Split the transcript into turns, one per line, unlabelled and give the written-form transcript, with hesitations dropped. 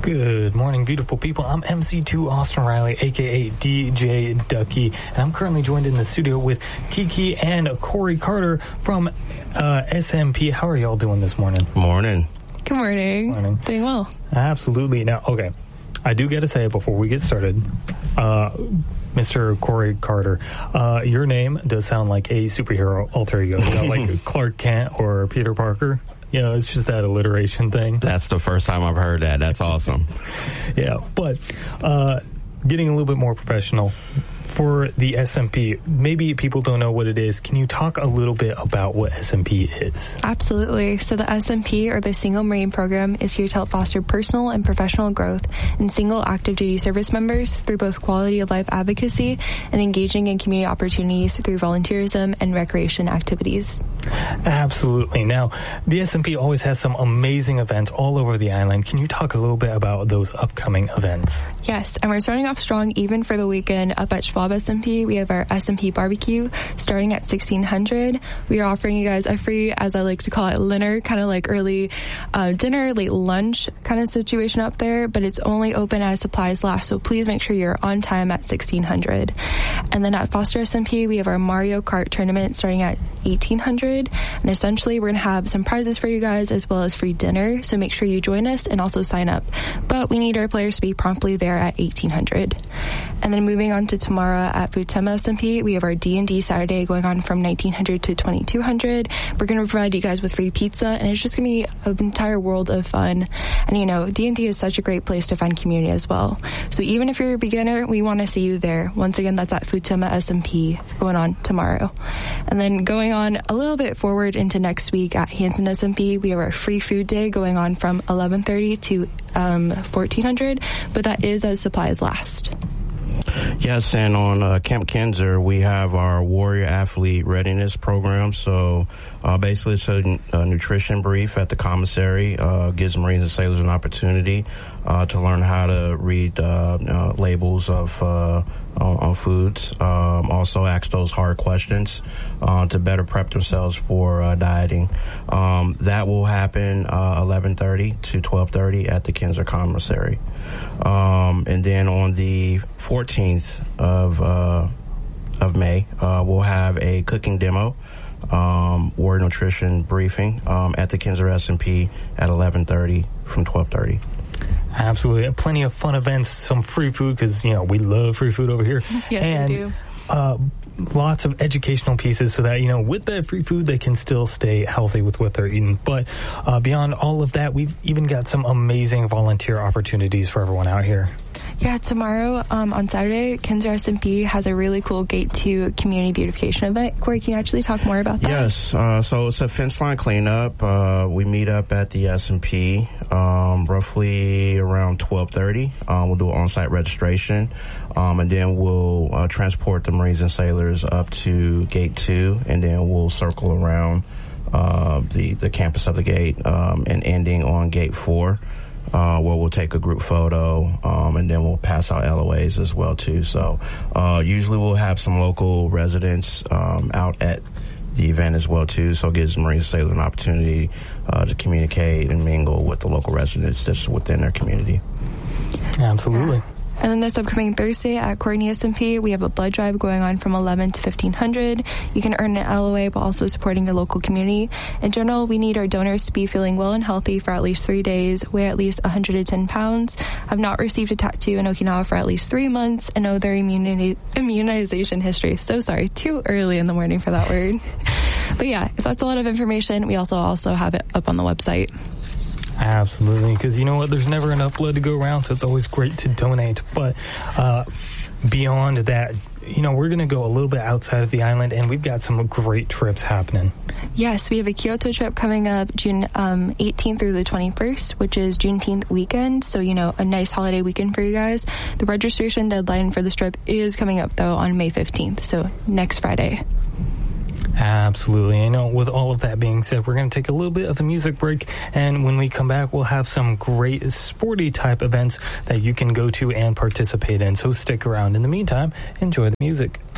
Good morning, beautiful people. I'm MC2 Austin Riley, a.k.a. DJ Ducky, and I'm currently joined in the studio with Kiki and Corey Carter from SMP. How are y'all doing this morning?
Morning.
Good morning.
Morning.
Doing well.
Absolutely. Now, okay, I do got to say before we get started, Mr. Corey Carter, your name does sound like a superhero alter ego, like Clark Kent or Peter Parker. It's just that alliteration thing.
That's the first time I've heard that. That's awesome.
Yeah, but getting a little bit more professional, for the SMP, maybe people don't know what it is. Can you talk a little bit about what SMP is?
Absolutely. So the SMP, or the Single Marine Program, is here to help foster personal and professional growth in single active duty service members through both quality of life advocacy and engaging in community opportunities through volunteerism and recreation activities.
Absolutely. Now, the SMP always has some amazing events all over the island. Can you talk a little bit about those upcoming events?
Yes, and we're starting off strong even for the weekend up at Schwab SMP. We have our SMP barbecue starting at 1600. We are offering you guys a free, as I like to call it, dinner, kind of like early dinner, late lunch kind of situation up there, but it's only open as supplies last, so please make sure you're on time at 1600. And then at Foster SMP, we have our Mario Kart tournament starting at 1800, and essentially we're going to have some prizes for you guys as well as free dinner, so make sure you join us and also sign up. But we need our players to be promptly there at 1800. And then moving on to tomorrow at Futema SMP, we have our D&D Saturday going on from 1900 to 2200. We're going to provide you guys with free pizza, and it's just going to be an entire world of fun. And D&D is such a great place to find community as well. So even if you're a beginner, we want to see you there. Once again, that's at Futema SMP going on tomorrow. And then going on a little bit forward into next week at Hanson SMP, we have our free food day going on from 1130 to 1400, but that is as supplies last.
Yes, and on Camp Kinser, we have our Warrior Athlete Readiness Program. So basically it's a nutrition brief at the commissary, gives Marines and sailors an opportunity to learn how to read labels of on foods. Also ask those hard questions to better prep themselves for dieting. That will happen 11:30 to 12:30 at the Kinser Commissary. And then on the 14th of May, we'll have a cooking demo, Warrior Nutrition briefing at the Kinser SMP at 11:30 from 12:30.
Absolutely. Plenty of fun events, some free food, because, we love free food over here.
Yes,
and,
we do.
Lots of educational pieces so that, with that free food, they can still stay healthy with what they're eating. But beyond all of that, we've even got some amazing volunteer opportunities for everyone out here.
Yeah, tomorrow on Saturday, Kinser SMP has a really cool Gate 2 community beautification event. Corey, can you actually talk more about that?
Yes, so it's a fence line cleanup. We meet up at the SMP roughly around 12:30. We'll do an on-site registration, and then we'll transport the Marines and sailors up to Gate 2, and then we'll circle around the campus of the gate and ending on Gate 4. Where we'll take a group photo, and then we'll pass out LOAs as well, too. So usually we'll have some local residents out at the event as well, too. So it gives Marines and sailors an opportunity to communicate and mingle with the local residents that's within their community.
Absolutely.
And then this upcoming Thursday at Courtney SMP, we have a blood drive going on from 11 to 1500. You can earn an LOA while also supporting your local community. In general, we need our donors to be feeling well and healthy for at least 3 days, weigh at least 110 pounds, have not received a tattoo in Okinawa for at least 3 months, and know their immunization history. So sorry, too early in the morning for that word. But yeah, if that's a lot of information, we also have it up on the website.
Absolutely, because you know what? There's never enough blood to go around, so it's always great to donate. But beyond that, we're going to go a little bit outside of the island, and we've got some great trips happening.
Yes, we have a Kyoto trip coming up June 18th through the 21st, which is Juneteenth weekend. So, a nice holiday weekend for you guys. The registration deadline for this trip is coming up, though, on May 15th, so next Friday.
Absolutely. With all of that being said, we're going to take a little bit of a music break, and when we come back, we'll have some great sporty type events that you can go to and participate in. So stick around. In the meantime, enjoy the music.